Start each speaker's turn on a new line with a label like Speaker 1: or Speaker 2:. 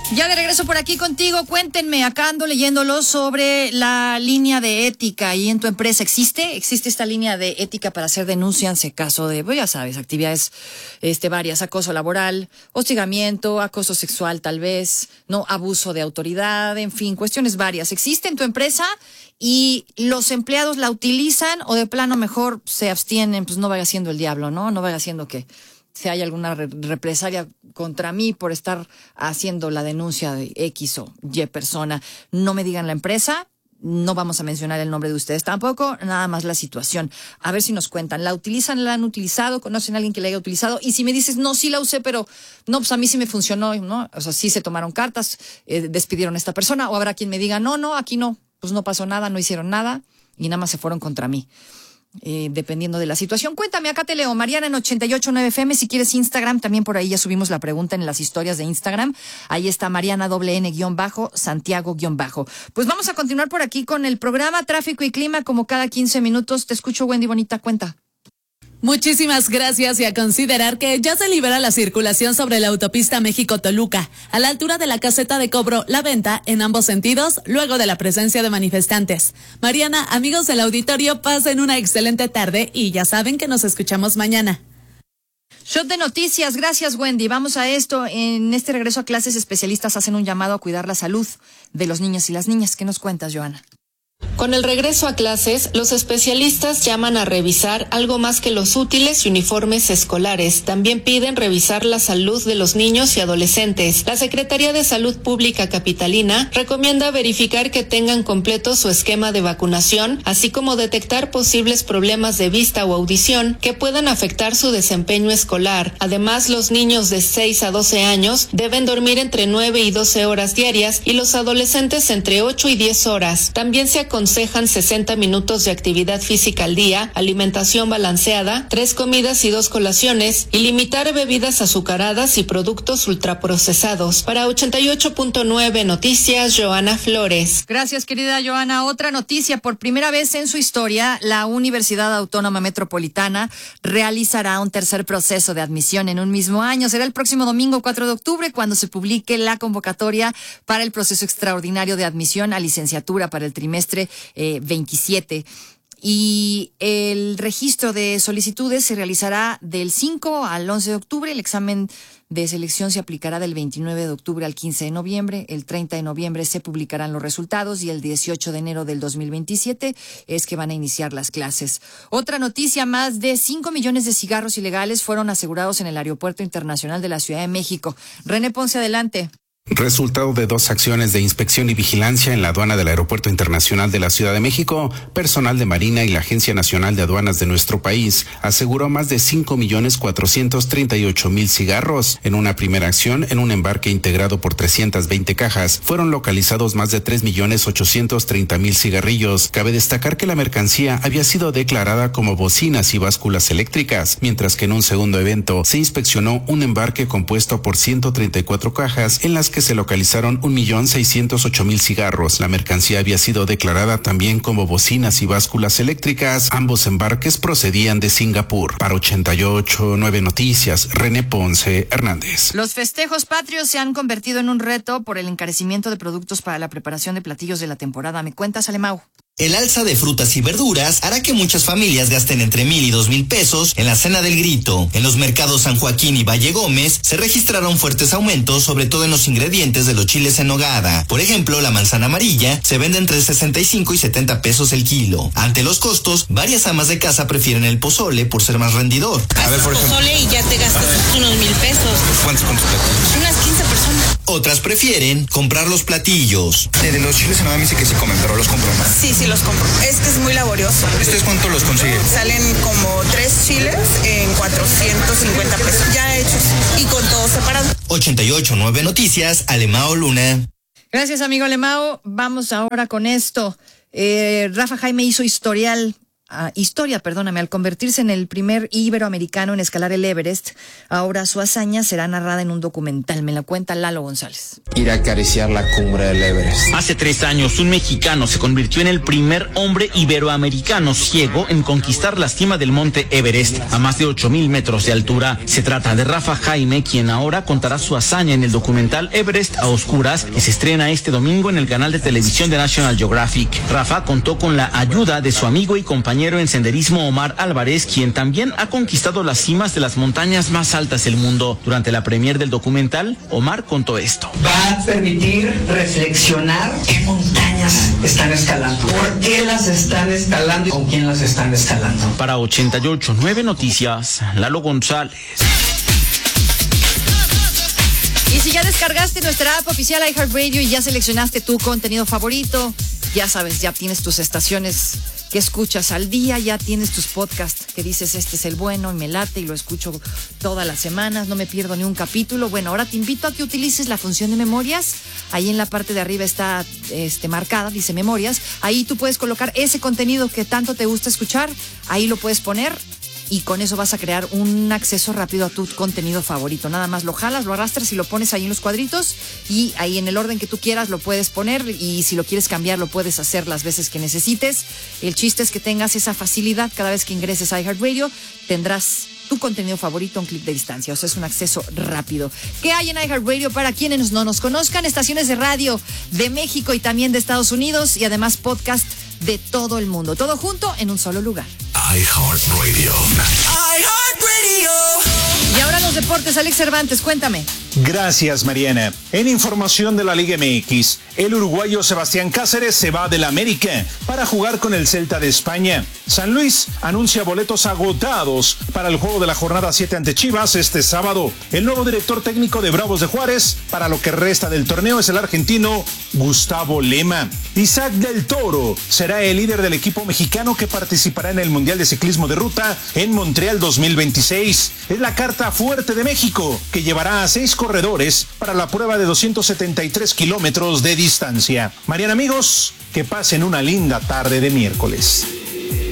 Speaker 1: Ya de regreso por aquí contigo, cuéntenme, acá ando leyéndolo sobre la línea de ética y en tu empresa. ¿Existe esta línea de ética para hacer denuncias en caso de, pues ya sabes, actividades varias, acoso laboral, hostigamiento, acoso sexual tal vez, no, abuso de autoridad, en fin, cuestiones varias? ¿Existe en tu empresa y los empleados la utilizan o de plano mejor se abstienen? Pues no vaya siendo el diablo, ¿no? No vaya siendo que si hay alguna represalia contra mí por estar haciendo la denuncia de X o Y persona. No me digan la empresa, no vamos a mencionar el nombre de ustedes tampoco, nada más la situación. A ver si nos cuentan, ¿la utilizan, la han utilizado? ¿Conocen a alguien que la haya utilizado? Y si me dices, no, sí la usé, pero no, pues a mí sí me funcionó, ¿no? O sea, sí se tomaron cartas, despidieron a esta persona, o habrá quien me diga, no, aquí no, pues no pasó nada, no hicieron nada y nada más se fueron contra mí. Dependiendo de la situación. Cuéntame, acá te leo. Mariana en 88.9 FM, si quieres Instagram, también por ahí ya subimos la pregunta en las historias de Instagram. Ahí está Mariana _N_Santiago_. Pues vamos a continuar por aquí con el programa Tráfico y Clima, como cada 15 minutos. Te escucho, Wendy, bonita, cuenta.
Speaker 2: Muchísimas gracias, y a considerar que ya se libera la circulación sobre la autopista México-Toluca, a la altura de la caseta de cobro La Venta, en ambos sentidos, luego de la presencia de manifestantes. Mariana, amigos del auditorio, pasen una excelente tarde y ya saben que nos escuchamos mañana.
Speaker 1: Shot de noticias, gracias Wendy. Vamos a esto. En este regreso a clases, especialistas hacen un llamado a cuidar la salud de los niños y las niñas. ¿Qué nos cuentas, Joana?
Speaker 3: Con el regreso a clases, los especialistas llaman a revisar algo más que los útiles y uniformes escolares. También piden revisar la salud de los niños y adolescentes. La Secretaría de Salud Pública Capitalina recomienda verificar que tengan completo su esquema de vacunación, así como detectar posibles problemas de vista o audición que puedan afectar su desempeño escolar. Además, los niños de 6 a 12 años deben dormir entre 9 y 12 horas diarias y los adolescentes entre 8 y 10 horas. También se aconsejan 60 minutos de actividad física al día, alimentación balanceada, 3 comidas y 2 colaciones, y limitar bebidas azucaradas y productos ultraprocesados. Para 88.9 Noticias, Joana Flores.
Speaker 1: Gracias, querida Joana. Otra noticia: por primera vez en su historia, la Universidad Autónoma Metropolitana realizará un tercer proceso de admisión en un mismo año. Será el próximo domingo 4 de octubre cuando se publique la convocatoria para el proceso extraordinario de admisión a licenciatura para el trimestre 27. Y el registro de solicitudes se realizará del 5 al 11 de octubre. El examen de selección se aplicará del 29 de octubre al 15 de noviembre. El 30 de noviembre se publicarán los resultados y el 18 de enero del 2027 es que van a iniciar las clases. Otra noticia: más de 5 millones de cigarros ilegales fueron asegurados en el Aeropuerto Internacional de la Ciudad de México. René Ponce, adelante.
Speaker 4: Resultado de 2 acciones de inspección y vigilancia en la aduana del Aeropuerto Internacional de la Ciudad de México, personal de Marina y la Agencia Nacional de Aduanas de nuestro país aseguró más de 5.438.000 cigarros. En una primera acción, en un embarque integrado por 320 cajas, fueron localizados más de 3.830.000 cigarrillos. Cabe destacar que la mercancía había sido declarada como bocinas y básculas eléctricas, mientras que en un segundo evento se inspeccionó un embarque compuesto por 134 cajas en las que se localizaron 1.608.000 cigarros. La mercancía había sido declarada también como bocinas y básculas eléctricas. Ambos embarques procedían de Singapur. Para 88.9 Noticias, René Ponce Hernández.
Speaker 1: Los festejos patrios se han convertido en un reto por el encarecimiento de productos para la preparación de platillos de la temporada. ¿Me cuentas, Alemão?
Speaker 5: El alza de frutas y verduras hará que muchas familias gasten entre 1,000 y 2,000 pesos en la cena del grito. En los mercados San Joaquín y Valle Gómez se registraron fuertes aumentos, sobre todo en los ingredientes de los chiles en nogada. Por ejemplo, la manzana amarilla se vende entre 65 y 70 pesos el kilo. Ante los costos, varias amas de casa prefieren el pozole por ser más rendidor.
Speaker 6: A ver, por ejemplo, pozole y ya te gastas unos 1,000 pesos.
Speaker 5: ¿Cuántos platillos?
Speaker 6: Unas 15 personas.
Speaker 5: Otras prefieren comprar los platillos.
Speaker 7: De los chiles en nogada me dice que sí comen, pero los compro más.
Speaker 6: Sí, los compro. Es que es muy laborioso.
Speaker 7: ¿Ustedes cuánto los consiguen?
Speaker 6: Salen como 3 chiles en 450 pesos, ya hechos y con todo separado.
Speaker 5: 88.9 Noticias, Alemão Luna.
Speaker 1: Gracias, amigo Alemão. Vamos ahora con esto. Rafa Jaime hizo historial al convertirse en el primer iberoamericano en escalar el Everest. Ahora su hazaña será narrada en un documental. Me la cuenta Lalo González.
Speaker 8: Ir a acariciar la cumbre del Everest.
Speaker 9: Hace 3 años, un mexicano se convirtió en el primer hombre iberoamericano ciego en conquistar la cima del monte Everest, a más de 8,000 metros de altura. Se trata de Rafa Jaime, quien ahora contará su hazaña en el documental Everest a Oscuras, que se estrena este domingo en el canal de televisión de National Geographic. Rafa contó con la ayuda de su amigo y compañero en senderismo Omar Álvarez, quien también ha conquistado las cimas de las montañas más altas del mundo. Durante la premier del documental, Omar contó esto.
Speaker 10: Va a permitir reflexionar qué montañas están escalando, por qué las están escalando y con quién las están escalando.
Speaker 9: Para 88.9 Noticias, Lalo González.
Speaker 1: Y si ya descargaste nuestra app oficial iHeartRadio y ya seleccionaste tu contenido favorito, ya sabes, ya tienes tus estaciones que escuchas al día, ya tienes tus podcasts que dices este es el bueno y me late y lo escucho todas las semanas, no me pierdo ni un capítulo. Bueno, ahora te invito a que utilices la función de memorias. Ahí en la parte de arriba está marcada, dice memorias. Ahí tú puedes colocar ese contenido que tanto te gusta escuchar, ahí lo puedes poner. Y con eso vas a crear un acceso rápido a tu contenido favorito. Nada más lo jalas, lo arrastras y lo pones ahí en los cuadritos. Y ahí en el orden que tú quieras lo puedes poner. Y si lo quieres cambiar, lo puedes hacer las veces que necesites. El chiste es que tengas esa facilidad. Cada vez que ingreses a iHeartRadio, tendrás tu contenido favorito a un clic de distancia. O sea, es un acceso rápido. ¿Qué hay en iHeartRadio para quienes no nos conozcan? Estaciones de radio de México y también de Estados Unidos. Y además podcast de todo el mundo. Todo junto en un solo lugar.
Speaker 11: iHeartRadio.
Speaker 1: Y ahora los deportes, Alex Cervantes, cuéntame.
Speaker 12: Gracias, Mariana. En información de la Liga MX, el uruguayo Sebastián Cáceres se va del América para jugar con el Celta de España. San Luis anuncia boletos agotados para el juego de la jornada 7 ante Chivas este sábado. El nuevo director técnico de Bravos de Juárez para lo que resta del torneo es el argentino Gustavo Lema. Isaac del Toro será el líder del equipo mexicano que participará en el Mundial de Ciclismo de Ruta en Montreal 2026. Es la carta fuerte de México, que llevará a 6 corredores para la prueba de 273 kilómetros de distancia. Mariana, amigos, que pasen una linda tarde de miércoles.